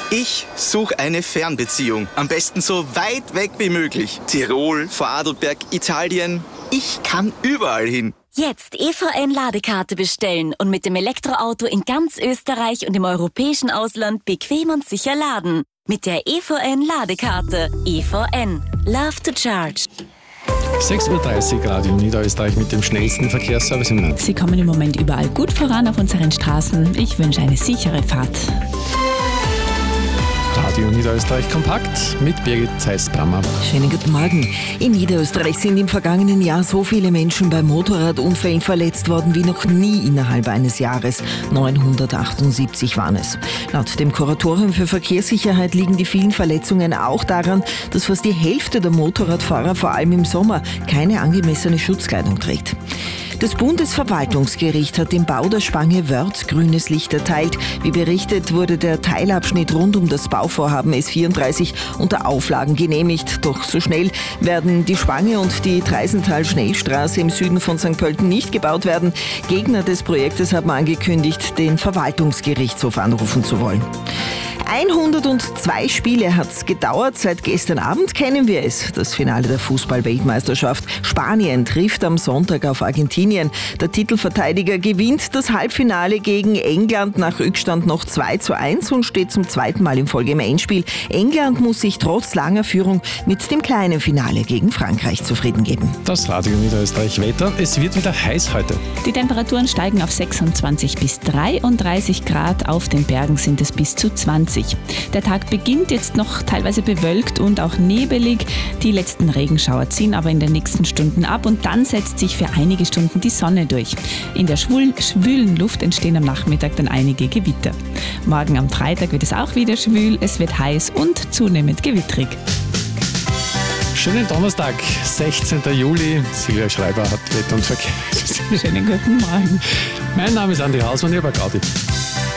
Ich suche eine Fernbeziehung. Am besten so weit weg wie möglich. Tirol, Vorarlberg, Italien. Ich kann überall hin. Jetzt EVN-Ladekarte bestellen und mit dem Elektroauto in ganz Österreich und im europäischen Ausland bequem und sicher laden. Mit der EVN-Ladekarte. EVN. Love to charge. 6.30 Uhr, Radio Niederösterreich mit dem schnellsten Verkehrsservice im Land. Sie kommen im Moment überall gut voran auf unseren Straßen. Ich wünsche eine sichere Fahrt. Radio Niederösterreich kompakt mit Birgit Zeiss-Brammer. Schönen guten Morgen. In Niederösterreich sind im vergangenen Jahr so viele Menschen bei Motorradunfällen verletzt worden wie noch nie innerhalb eines Jahres. 978 waren es. Laut dem Kuratorium für Verkehrssicherheit liegen die vielen Verletzungen auch daran, dass fast die Hälfte der Motorradfahrer vor allem im Sommer keine angemessene Schutzkleidung trägt. Das Bundesverwaltungsgericht hat dem Bau der Spange Wörth grünes Licht erteilt. Wie berichtet, wurde der Teilabschnitt rund um das Bauvorhaben S34 unter Auflagen genehmigt. Doch so schnell werden die Spange und die Treisental-Schnellstraße im Süden von St. Pölten nicht gebaut werden. Gegner des Projektes haben angekündigt, den Verwaltungsgerichtshof anrufen zu wollen. 102 Spiele hat es gedauert. Seit gestern Abend kennen wir es. Das Finale der Fußball-Weltmeisterschaft. Spanien trifft am Sonntag auf Argentinien. Der Titelverteidiger gewinnt das Halbfinale gegen England nach Rückstand noch 2:1 und steht zum zweiten Mal in Folge im Endspiel. England muss sich trotz langer Führung mit dem kleinen Finale gegen Frankreich zufrieden geben. Das Radio Niederösterreich Wetter. Es wird wieder heiß heute. Die Temperaturen steigen auf 26 bis 33 Grad. Auf den Bergen sind es bis zu 20. Der Tag beginnt jetzt noch teilweise bewölkt und auch nebelig. Die letzten Regenschauer ziehen aber in den nächsten Stunden ab und dann setzt sich für einige Stunden die Sonne durch. In der schwülen Luft entstehen am Nachmittag dann einige Gewitter. Morgen am Freitag wird es auch wieder schwül, es wird heiß und zunehmend gewittrig. Schönen Donnerstag, 16. Juli. Silvia Schreiber hat Wetter und Verkehr. Schönen guten Morgen. Mein Name ist Andi Hausmann, ich habe Gaudi.